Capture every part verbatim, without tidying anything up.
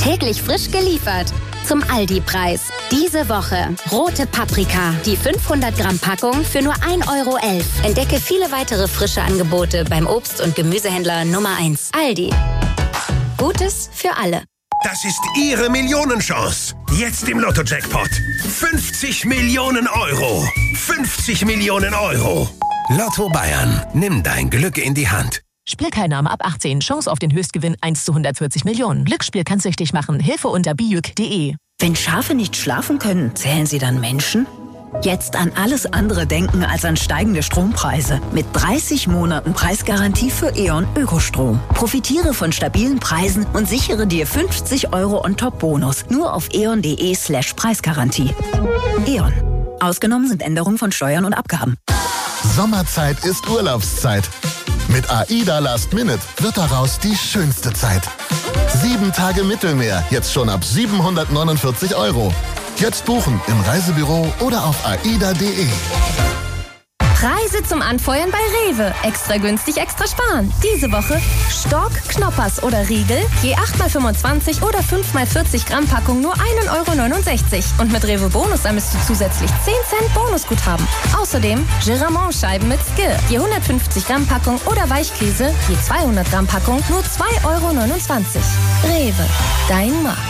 Täglich frisch geliefert. Zum Aldi-Preis. Diese Woche rote Paprika. Die fünfhundert Gramm Packung für nur ein Euro elf. Entdecke viele weitere frische Angebote beim Obst- und Gemüsehändler Nummer eins. Aldi. Gutes für alle. Das ist Ihre Millionenchance. Jetzt im Lotto-Jackpot. fünfzig Millionen Euro. fünfzig Millionen Euro. Lotto Bayern. Nimm dein Glück in die Hand. Spielteilnahme ab achtzehn. Chance auf den Höchstgewinn eins zu hundertvierzig Millionen. Glücksspiel kann süchtig machen. Hilfe unter bijuk punkt de. Wenn Schafe nicht schlafen können, zählen sie dann Menschen? Jetzt an alles andere denken als an steigende Strompreise. Mit dreißig Monaten Preisgarantie für E.ON Ökostrom. Profitiere von stabilen Preisen und sichere dir fünfzig Euro On-Top-Bonus. Nur auf eon.de slash Preisgarantie. E.ON. Ausgenommen sind Änderungen von Steuern und Abgaben. Sommerzeit ist Urlaubszeit. Mit AIDA Last Minute wird daraus die schönste Zeit. Sieben Tage Mittelmeer, jetzt schon ab siebenhundertneunundvierzig Euro. Jetzt buchen im Reisebüro oder auf aida punkt de. Preise zum Anfeuern bei Rewe. Extra günstig, extra sparen. Diese Woche Stork, Knoppers oder Riegel. Je acht mal fünfundzwanzig oder fünf mal vierzig Gramm Packung nur ein Euro neunundsechzig. Und mit Rewe Bonus sammelst du zusätzlich zehn Cent Bonusguthaben. Außerdem Giramont-Scheiben mit Skir. Je hundertfünfzig Gramm Packung oder Weichkäse. Je zweihundert Gramm Packung nur zwei Euro neunundzwanzig. Rewe, dein Markt.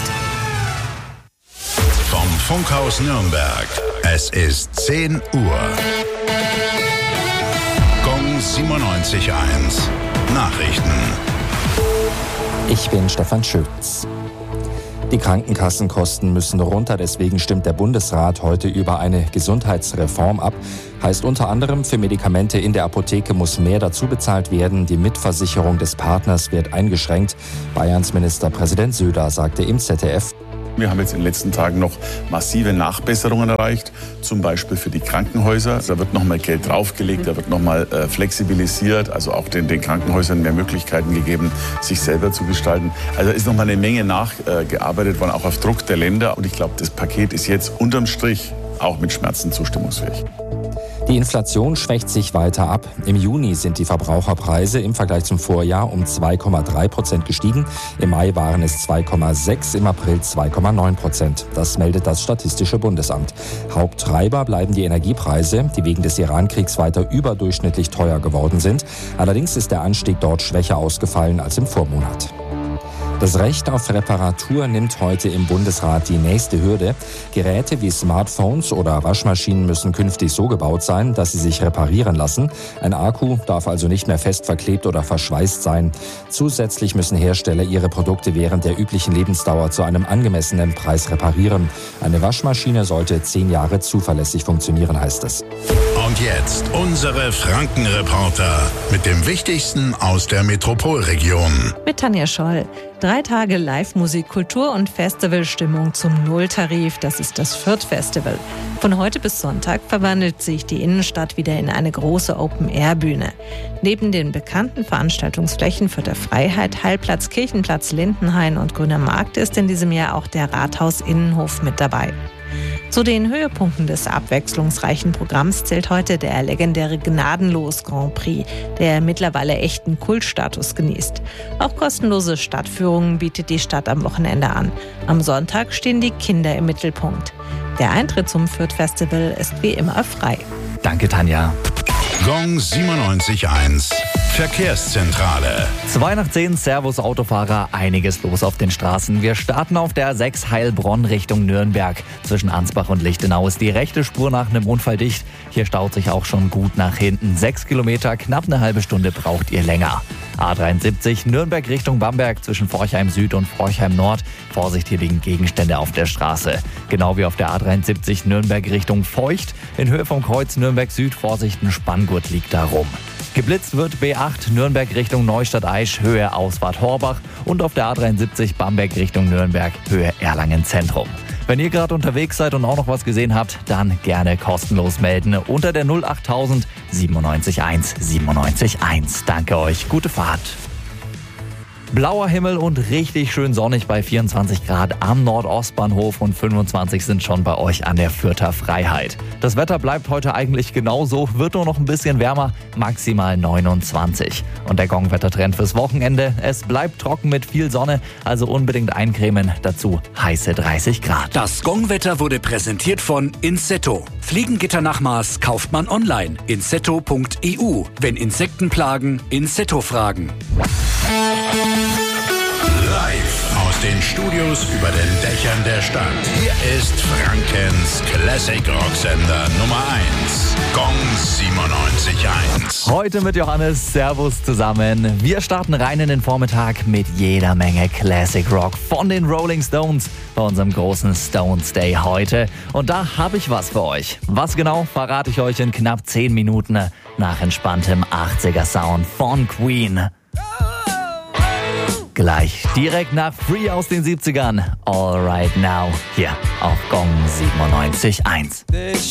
Vom Funkhaus Nürnberg. Es ist zehn Uhr. Gong siebenundneunzig Komma eins. Nachrichten. Ich bin Stefan Schütz. Die Krankenkassenkosten müssen runter, deswegen stimmt der Bundesrat heute über eine Gesundheitsreform ab. Heißt unter anderem, für Medikamente in der Apotheke muss mehr dazu bezahlt werden, die Mitversicherung des Partners wird eingeschränkt. Bayerns Ministerpräsident Söder sagte im Z D F: Wir haben jetzt in den letzten Tagen noch massive Nachbesserungen erreicht, zum Beispiel für die Krankenhäuser. Da wird noch mal Geld draufgelegt, da wird noch mal äh, flexibilisiert, also auch den, den Krankenhäusern mehr Möglichkeiten gegeben, sich selber zu gestalten. Also ist noch mal eine Menge nachgearbeitet äh, worden, auch auf Druck der Länder. Und ich glaube, das Paket ist jetzt unterm Strich auch mit Schmerzen zustimmungsfähig. Die Inflation schwächt sich weiter ab. Im Juni sind die Verbraucherpreise im Vergleich zum Vorjahr um zwei Komma drei Prozent gestiegen. Im Mai waren es zwei Komma sechs, im April zwei Komma neun Prozent. Das meldet das Statistische Bundesamt. Haupttreiber bleiben die Energiepreise, die wegen des Iran-Kriegs weiter überdurchschnittlich teuer geworden sind. Allerdings ist der Anstieg dort schwächer ausgefallen als im Vormonat. Das Recht auf Reparatur nimmt heute im Bundesrat die nächste Hürde. Geräte wie Smartphones oder Waschmaschinen müssen künftig so gebaut sein, dass sie sich reparieren lassen. Ein Akku darf also nicht mehr fest verklebt oder verschweißt sein. Zusätzlich müssen Hersteller ihre Produkte während der üblichen Lebensdauer zu einem angemessenen Preis reparieren. Eine Waschmaschine sollte zehn Jahre zuverlässig funktionieren, heißt es. Und jetzt unsere Frankenreporter mit dem Wichtigsten aus der Metropolregion. Mit Tanja Scholl. Drei Tage Live-Musik, Kultur und Festivalstimmung zum Nulltarif. Das ist das Fürth-Festival. Von heute bis Sonntag verwandelt sich die Innenstadt wieder in eine große Open-Air-Bühne. Neben den bekannten Veranstaltungsflächen Fürther Freiheit, Heilplatz, Kirchenplatz, Lindenhain und Grüner Markt ist in diesem Jahr auch der Rathaus-Innenhof mit dabei. Zu den Höhepunkten des abwechslungsreichen Programms zählt heute der legendäre Gnadenlos Grand Prix, der mittlerweile echten Kultstatus genießt. Auch kostenlose Stadtführungen bietet die Stadt am Wochenende an. Am Sonntag stehen die Kinder im Mittelpunkt. Der Eintritt zum Fürth-Festival ist wie immer frei. Danke, Tanja. Gong siebenundneunzig Komma eins. Verkehrszentrale. zwei nach zehn, Servus Autofahrer, einiges los auf den Straßen. Wir starten auf der A sechs Heilbronn Richtung Nürnberg. Zwischen Ansbach und Lichtenau ist die rechte Spur nach einem Unfall dicht. Hier staut sich auch schon gut nach hinten. Sechs Kilometer, knapp eine halbe Stunde braucht ihr länger. A dreiundsiebzig Nürnberg Richtung Bamberg zwischen Forchheim Süd und Forchheim Nord. Vorsicht, hier liegen Gegenstände auf der Straße. Genau wie auf der A dreiundsiebzig Nürnberg Richtung Feucht. In Höhe vom Kreuz Nürnberg Süd, Vorsicht, ein Spanngurt liegt da rum. Geblitzt wird B acht Nürnberg Richtung Neustadt-Aisch, Höhe Ausfahrt Horbach und auf der A dreiundsiebzig Bamberg Richtung Nürnberg, Höhe Erlangen Zentrum. Wenn ihr gerade unterwegs seid und auch noch was gesehen habt, dann gerne kostenlos melden unter der null achttausend siebenundneunzig eins siebenundneunzig eins. Danke euch, gute Fahrt. Blauer Himmel und richtig schön sonnig bei vierundzwanzig Grad am Nordostbahnhof und fünfundzwanzig sind schon bei euch an der Fürther Freiheit. Das Wetter bleibt heute eigentlich genauso, wird nur noch ein bisschen wärmer, maximal neunundzwanzig. Und der Gong-Wettertrend fürs Wochenende, es bleibt trocken mit viel Sonne, also unbedingt eincremen, dazu heiße dreißig Grad. Das Gong-Wetter wurde präsentiert von Insetto. Fliegengitternachmaß kauft man online. insetto punkt e u. Wenn Insekten plagen, Insetto fragen. Live aus den Studios über den Dächern der Stadt. Hier ist Frankens Classic Rock Sender Nummer eins. Gong siebenundneunzig Komma eins. Heute mit Johannes. Servus zusammen. Wir starten rein in den Vormittag mit jeder Menge Classic Rock von den Rolling Stones bei unserem großen Stones Day heute. Und da habe ich was für euch. Was genau, verrate ich euch in knapp zehn Minuten nach entspanntem achtziger Sound von Queen. Gleich direkt nach Free aus den siebzigern. All Right Now hier auf Gong siebenundneunzig Komma eins.